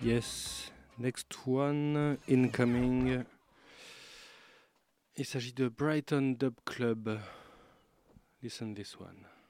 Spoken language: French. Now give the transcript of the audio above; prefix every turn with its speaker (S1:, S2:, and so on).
S1: Yes, next one, incoming. Il s'agit de Brighton Dub Club. Listen this one.